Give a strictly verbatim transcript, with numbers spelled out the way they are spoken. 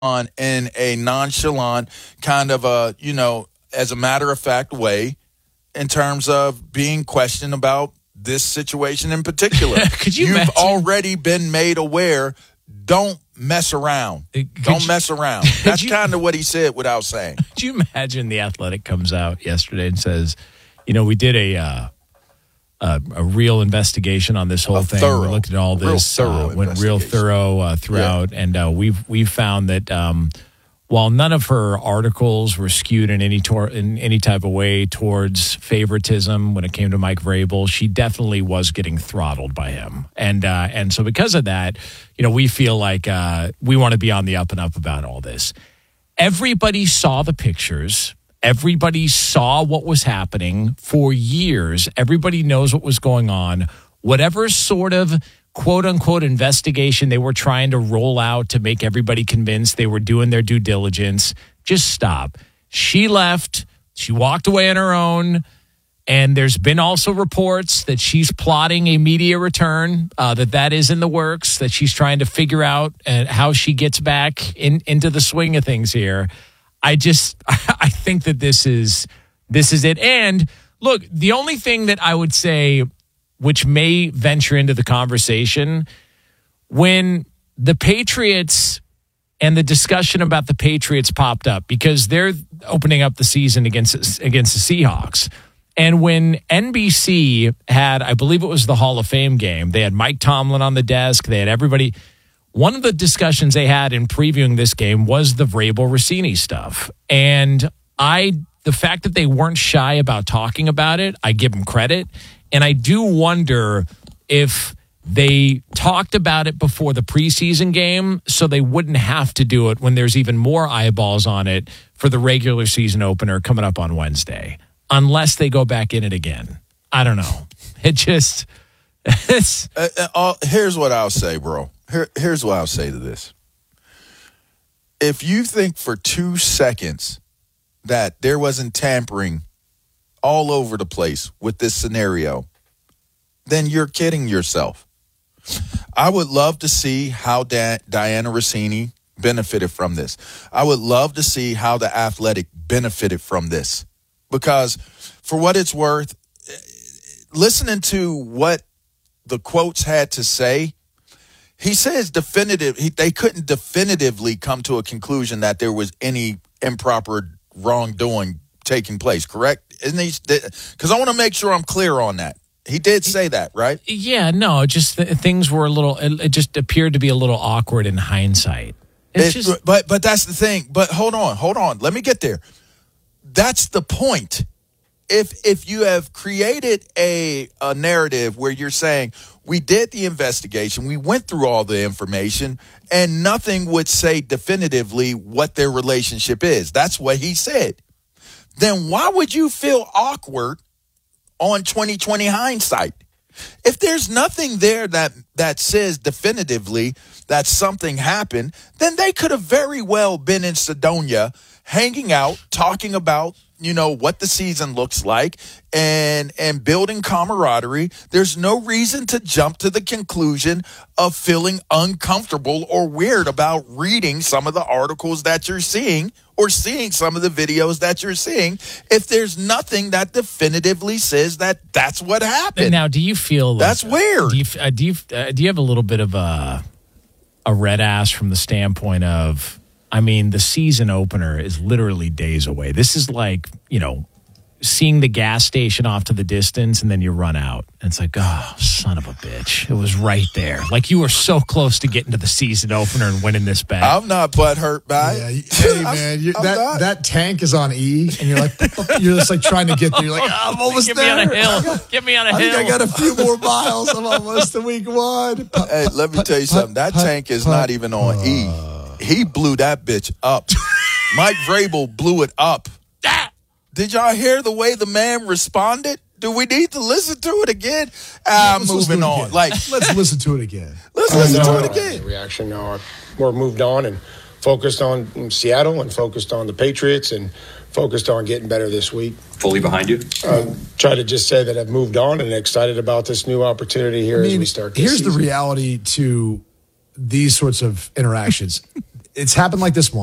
on in a nonchalant kind of a, you know, as a matter of fact way in terms of being questioned about this situation in particular. Could you You've imagine? already been made aware. Don't mess around. Could Don't you- mess around. That's you- kind of what he said without saying. Could you imagine the Athletic comes out yesterday and says, you know, we did a uh, a, a real investigation on this whole A thing. thorough, we looked at all real this, thorough uh, went real investigation. thorough uh, throughout, and uh, we've we've found that um, while none of her articles were skewed in any tor- in any type of way towards favoritism when it came to Mike Vrabel, she definitely was getting throttled by him, and uh, and so because of that, you know, we feel like uh, we want to be on the up and up about all this. Everybody saw the pictures. Everybody saw what was happening for years. Everybody knows what was going on. Whatever sort of quote unquote investigation they were trying to roll out to make everybody convinced they were doing their due diligence, just stop. She left. She walked away on her own. And there's been also reports that she's plotting a media return, uh, that that is in the works, that she's trying to figure out uh, how she gets back in, into the swing of things here. I just, I think that this is, this is it. And look, the only thing that I would say, which may venture into the conversation, when the Patriots and the discussion about the Patriots popped up, because they're opening up the season against, against the Seahawks. And when N B C had, I believe it was the Hall of Fame game, they had Mike Tomlin on the desk, they had everybody. One of the discussions they had in previewing this game was the Vrabel Rossini stuff. And I, the fact that they weren't shy about talking about it, I give them credit. And I do wonder if they talked about it before the preseason game so they wouldn't have to do it when there's even more eyeballs on it for the regular season opener coming up on Wednesday, unless they go back in it again. I don't know. It just, it's. Uh, uh, uh, here's what I'll say, bro. Here, here's what I'll say to this. If you think for two seconds that there wasn't tampering all over the place with this scenario, then you're kidding yourself. I would love to see how da- Diana Rossini benefited from this. I would love to see how the Athletic benefited from this. Because for what it's worth, listening to what the quotes had to say, he says definitive. He, they couldn't definitively come to a conclusion that there was any improper wrongdoing taking place. Correct? Isn't he? Because I want to make sure I'm clear on that. He did say that, right? Yeah, no, just th- things were a little. It, it just appeared to be a little awkward in hindsight. It's It- just, but but that's the thing. But hold on, hold on. Let me get there. That's the point. If if you have created a a narrative where you're saying we did the investigation, we went through all the information, and nothing would say definitively what their relationship is. That's what he said. Then why would you feel awkward on twenty twenty hindsight? If there's nothing there that, that says definitively that something happened, then they could have very well been in Sedona hanging out, talking about, you know, what the season looks like and and building camaraderie. There's no reason to jump to the conclusion of feeling uncomfortable or weird about reading some of the articles that you're seeing or seeing some of the videos that you're seeing if there's nothing that definitively says that that's what happened. now, do you feel like, That's weird. Do you uh, do you uh, do you have a little bit of a a red ass from the standpoint of? I mean, the season opener is literally days away. This is like, you know, seeing the gas station off to the distance and then you run out. And it's like, oh, son of a bitch. It was right there. Like you were so close to getting to the season opener and winning this bet. I'm not butthurt by Yeah, it. hey man, you, I'm that not. that tank is on E, and you're like, you're just like trying to get there. You're like, oh, I'm almost Get there. me on a hill. Get me on a I hill. think I got a few more miles. I'm almost to week one. Put, Hey, let me put, tell you put, something. That put, tank is put. not even on E. He blew that bitch up. Mike Vrabel blew it up. Did y'all hear the way the man responded? Do we need to listen to it again? I'm Let's listen moving to it on. again. Like, let's listen to it again. let's listen to it The again. reaction now, we're moved on and focused on Seattle and focused on the Patriots and focused on getting better this week. Fully behind you? Um, try to just say that I've moved on and excited about this new opportunity here I as mean, we start this here's season. the reality to these sorts of interactions. it's happened like this once.